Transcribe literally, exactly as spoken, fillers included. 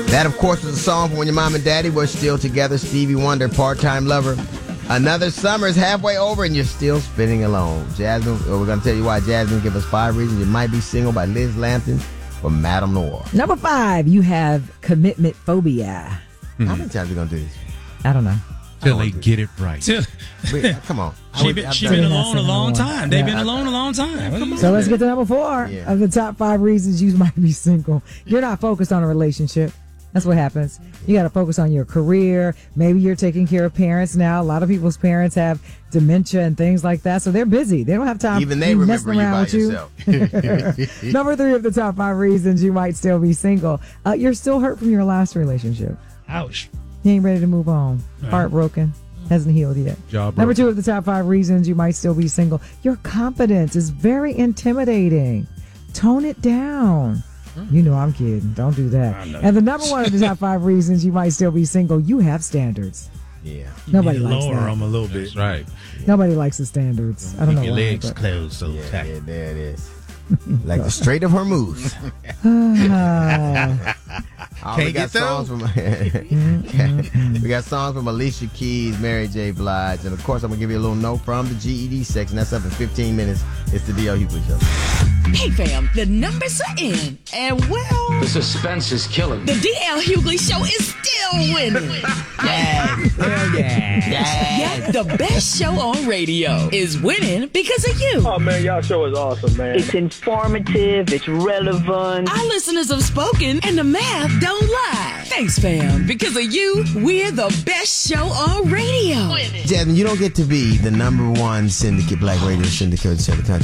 That, of course, was a song from when your mom and daddy were still together. Stevie Wonder, Part-Time Lover. Another summer is halfway over and you're still spinning alone. Jasmine, we're going to tell you why Jasmine give us five reasons you might be single by Liz Lampton for Madame Noir. Number five, you have commitment phobia. Mm-hmm. How many times are we going to do this? I don't know. Till they get it right. Wait, come on. She been, she been alone a long time. They've been alone a long time. So let's get to number four Yeah. of the top five reasons you might be single. You're not focused on a relationship. That's what happens. You got to focus on your career. Maybe you're taking care of parents now. A lot of people's parents have dementia and things like that, so they're busy. They don't have time. Even they to remember messing you around by with you. yourself. Number three of the top five reasons you might still be single. Uh, you're still hurt from your last relationship. Ouch. You ain't ready to move on. Right. Heartbroken. Hasn't healed yet. Job Number broken. two of the top five reasons you might still be single. Your confidence is very intimidating. Tone it down. You know I'm kidding. Don't do that. And the number one of the top five reasons you might still be single, you have standards. Yeah. Nobody You likes lower that. them a little bit. That's right. Nobody likes the standards. I don't know Keep your why. legs but- closed so Yeah, tight. yeah, there it is. Like the Strait of Hormuz. Ah. Oh, we Can't got get songs from we got songs from Alicia Keys, Mary J. Blige, and of course I'm gonna give you a little note from the G E D section. That's up in fifteen minutes. It's the D L Hughley Show. Hey fam, the numbers are in, and well, The suspense is killing. the D L Hughley Show is still winning. Yes, hell yeah, Yeah, the best show on radio is winning because of you. Oh man, y'all show is awesome, man. It's informative, it's relevant. Our listeners have spoken, and the math don't lie. Thanks, fam. Because of you, we're the best show on radio. Jasmine, you don't get to be the number one syndicate, black radio syndicate in the country